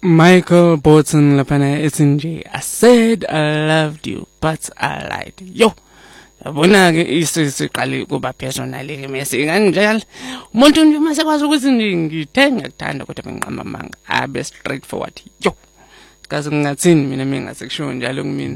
Michael Bolton lapana ethi nje I said I loved you but I lied. Yo. Yabona ke isiqali kuba personal ke mase kanjalo. Umuntu nje mase kwazi ukuthi ngithenga ukuthanda kodwa bengiqamba amanga. Abe straightforward. Yo. Kaze ngingathini mina ngingasekusho njalo kumina.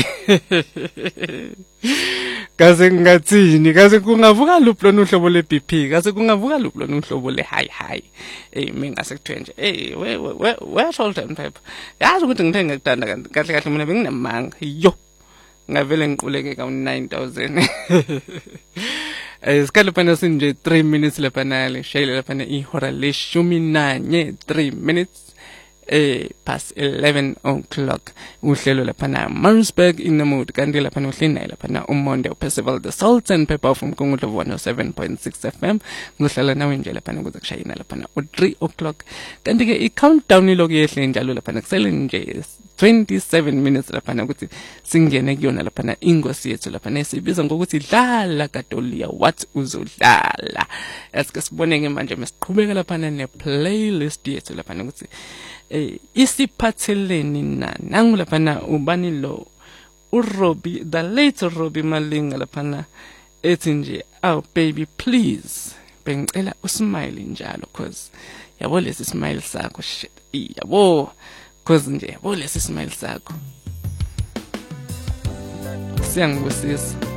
Kaze ngingathini kaze kungavuka luphi lona uhlobo le BP kaze kungavuka luphi lona uhlobo le high mina ngasekuthiwe nje we salt and pepper yazi ukuthi ngithenge ukuthanda kanti kahle kahle mina benginamanga yo ngavele ngiquleke ka 9000 isikhathi lapha sinje 3 minutes lapha nale shayile lapha ihora leshumi nanye 3 minutes past 11 o'clock uhlelo lapha na Maritzburg in the mood kanti lapha uhlina lapha na uMonde Percival the Salt and Pepper from Kungudlo 107.6 FM ngohlala nawe nje lapha ukuze kushayina lapha na 3 o'clock kanti ke i countdown lokho yehle njalo lapha kusele nje 27 minutes lapha ukuthi singene kuyona lapha na ingosi yethu lapha nesibiza ngokuthi dlala kaDolia what uzodlala asike siboneke manje mesiqhubeka lapha ne playlist yethu lapha ukuthi isiphatheleni nangu lapha na ubani lo uRobbie the late Robbie Malinga lapha na ethi nje oh baby please bengicela usmile njalo cause yabo lesi smile sakho shit yabo cause nje yabo lesi smile sakho siyangibusisa